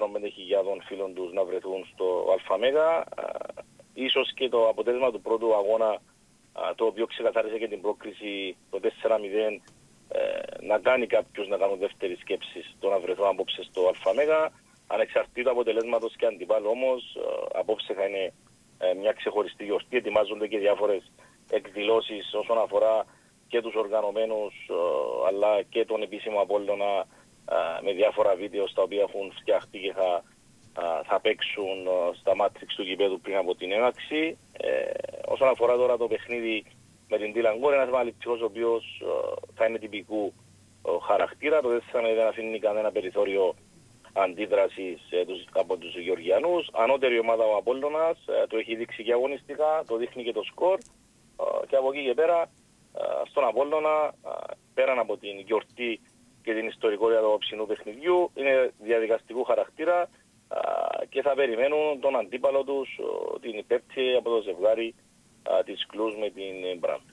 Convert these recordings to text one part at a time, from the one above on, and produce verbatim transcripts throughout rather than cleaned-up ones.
τεσσάρων με πέντε χιλιάδων φίλων τους να βρεθούν στο ΑΜΕΓΑ. Ίσως και το αποτέλεσμα του πρώτου αγώνα, το οποίο ξεκαθάρισε και την πρόκριση το τέσσερα μηδέν, να κάνει κάποιους να κάνουν δεύτερη σκέψη στο να βρεθούν απόψε στο ΑΜΕΓΑ. Ανεξαρτήτου αποτελέσματος και αντιπάλου όμως, απόψε θα είναι μια ξεχωριστή γιορτή. Ετοιμάζονται και διάφορες εκδηλώσεις όσον αφορά και τους οργανωμένους αλλά και τον επίσημο Απόλλωνα, με διάφορα βίντεο στα οποία έχουν φτιαχτεί και θα, θα παίξουν στα μάτριξ του γηπέδου πριν από την έναρξη. Ε, όσον αφορά τώρα το παιχνίδι με την Τιλαγκόρ, ένας επαναληπτικός ο οποίος θα είναι τυπικού χαρακτήρα. Το δεν δεν αφήνει κανένα περιθώριο αντίδρασης ε, τους, από τους Γεωργιανούς. Ανώτερη ομάδα ο Απόλλωνας, ε, το έχει δείξει και αγωνιστικά, το δείχνει και το σκορ, ε, και από εκεί και πέρα ε, στον Απόλλωνα, ε, πέραν από την γιορτή και την ιστορικότητα του ψινού παιχνιδιού, είναι διαδικαστικού χαρακτήρα ε, και θα περιμένουν τον αντίπαλο τους ε, την Πέμπτη από το ζευγάρι ε, της Κλούς με την Μπραντ.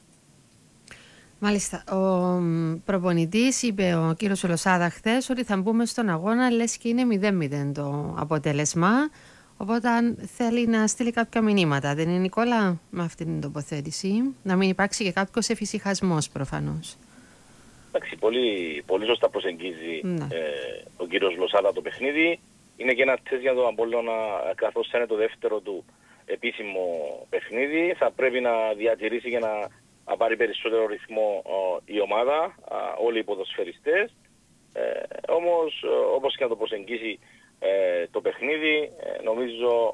Μάλιστα. Ο προπονητής είπε, ο κύριος Λοσάδα, χθες ότι θα μπούμε στον αγώνα λες και είναι μηδέν μηδέν το αποτέλεσμα. Οπότε θέλει να στείλει κάποια μηνύματα. Δεν είναι, Νικόλα, με αυτή την τοποθέτηση? Να μην υπάρξει και κάποιος εφησυχασμός προφανώς. Εντάξει, πολύ, πολύ σωστά προσεγγίζει ναι. ε, ο κύριος Λοσάδα το παιχνίδι. Είναι και ένα τεστ για τον Απόλλωνα, καθώς είναι το δεύτερο του επίσημο παιχνίδι. Θα πρέπει να διατηρήσει και να να πάρει περισσότερο ρυθμό ο, η ομάδα, α, όλοι οι ποδοσφαιριστές. Ε, όμως, όπως και να το προσεγγίσει ε, το παιχνίδι, ε, νομίζω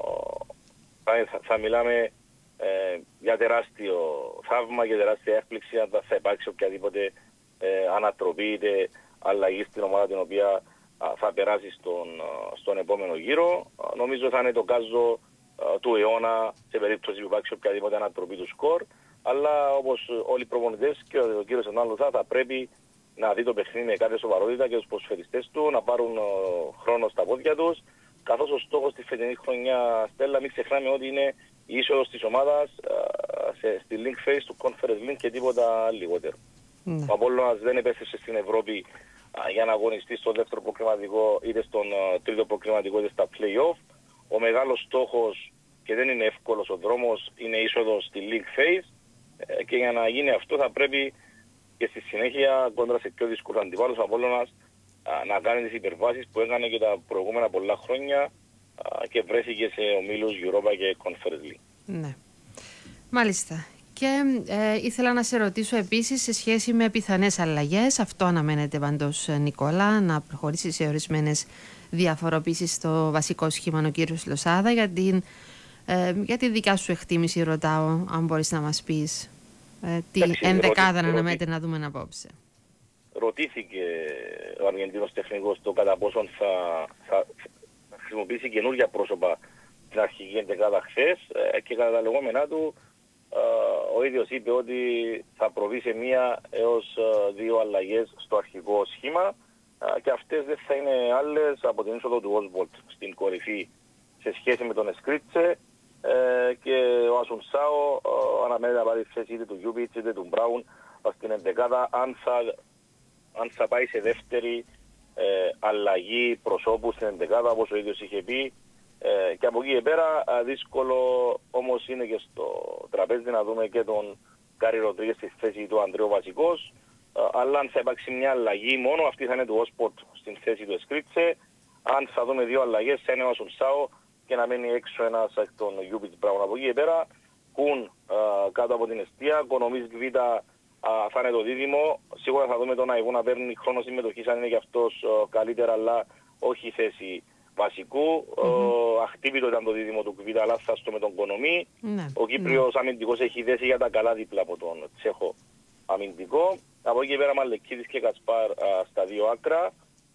θα, θα μιλάμε ε, για τεράστιο θαύμα και τεράστια έκπληξη αν θα υπάρξει οποιαδήποτε ε, ανατροπή είτε αλλαγή στην ομάδα την οποία α, θα περάσει στον, στον επόμενο γύρο. Α, νομίζω θα είναι το κάζο α, του αιώνα σε περίπτωση που υπάρξει οποιαδήποτε ανατροπή του σκορ. Αλλά όπως όλοι οι προπονητές και ο κύριος Ενάλλουθα θα πρέπει να δει το παιχνίδι με κάθε σοβαρότητα και τους ποδοσφαιριστές του να πάρουν χρόνο στα πόδια τους. Καθώς ο στόχος της φετινής χρονιά, Στέλλα, μην ξεχνάμε ότι είναι η είσοδος της ομάδας σε, στη link phase του Conference Link και τίποτα λιγότερο. Mm. Ο Απόλλωνας δεν επέστρεψε στην Ευρώπη α, για να αγωνιστεί στο δεύτερο προκριματικό είτε στον α, τρίτο προκριματικό είτε στα play-off. Ο μεγάλος στόχος, και δεν είναι εύκολος ο δρόμος, είναι η είσοδος στη link phase. Και για να γίνει αυτό θα πρέπει και στη συνέχεια κόντρα σε πιο δύσκολους αντιπάλους ο Απόλλωνας να κάνει τις υπερβάσεις που έκανε και τα προηγούμενα πολλά χρόνια και βρέθηκε σε ομίλους Europa και Conference League. Ναι. Μάλιστα. Και ε, ήθελα να σε ρωτήσω επίσης σε σχέση με πιθανές αλλαγές. Αυτό αναμένεται πάντως, Νικόλα, να προχωρήσει σε ορισμένες διαφοροποίησεις στο βασικό σχήμα ο κύριος Λοσάδα. Για την Ε, για τη δικιά σου εκτίμηση ρωτάω, αν μπορείς να μας πεις ε, τι ενδεκάδα να αναμένεται να δούμε απόψε. Ρωτήθηκε ο Αργεντίνος τεχνικός το κατά πόσον θα, θα χρησιμοποιήσει καινούργια πρόσωπα στην αρχική ενδεκάδα χθες ε, και κατά τα λεγόμενά του ε, ο ίδιος είπε ότι θα προβεί σε μία έως ε, δύο αλλαγές στο αρχικό σχήμα ε, και αυτές δεν θα είναι άλλες από την είσοδο του Όσβολτ στην κορυφή σε σχέση με τον Εσκρίτσε. Ε, και ο Ασουνσάο ε, αναμένεται να πάρει θέση είτε του Γιούπιτς είτε του Μπράουν στην ενδεκάδα αν θα, αν θα πάει σε δεύτερη ε, αλλαγή προσώπου στην ενδεκάδα όπως ο ίδιος είχε πει ε, και από εκεί και πέρα ε, δύσκολο όμως είναι και στο τραπέζι να δούμε και τον Κάρι Ροντρίγες στη θέση του Ανδρέου βασικός ε, αλλά αν θα υπάρξει μια αλλαγή μόνο αυτή θα είναι του Όσπορτ στην θέση του Εσκρίτσε. Αν θα δούμε δύο αλλαγές θα είναι ο Ασουνσάο και να μένει έξω ένας εκ των Γιούπιτς Μπράουν. Από εκεί και πέρα, Κουν κάτω από την εστία, Κονομής Γκβίτα θα είναι το δίδυμο. Σίγουρα θα δούμε τον Αϊγού να παίρνει χρόνο συμμετοχής αν είναι και αυτός α, καλύτερα, αλλά όχι θέση βασικού. Mm-hmm. Αχτύπητο ήταν το δίδυμο του Γκβίτα, αλλά θα στο με τον Κονομή. Mm-hmm. Ο Κύπριος mm-hmm. αμυντικός έχει δέσει για τα καλά δίπλα από τον Τσέχο αμυντικό. Από εκεί και πέρα Μαλεκίδης και Κασπάρ α, στα δύο άκρα.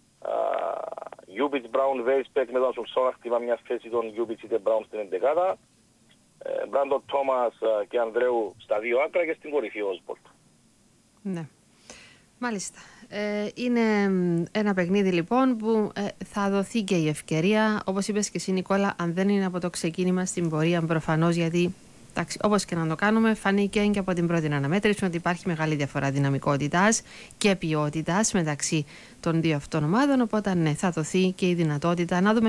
Γιούπιτς, Μπράουν, Βέισπεκ με τον Ασουνσάο χτυπά μια θέση των Γιούπιτς είτε Μπράουν στην ενδεκάδα. Μπράντον Τόμας και Ανδρέου στα δύο άκρα και στην κορυφή Όσμπολτ. Ναι. Μάλιστα. Ε, είναι ένα παιχνίδι λοιπόν που ε, θα δοθεί και η ευκαιρία, όπως είπες και εσύ Νικόλα, αν δεν είναι από το ξεκίνημα στην πορεία προφανώς, γιατί εντάξει, όπως και να το κάνουμε, φανήκε και από την πρώτη αναμέτρηση ότι υπάρχει μεγάλη διαφορά δυναμικότητας και ποιότητας μεταξύ των δύο αυτών ομάδων. Οπότε, ναι, θα δοθεί και η δυνατότητα να δούμε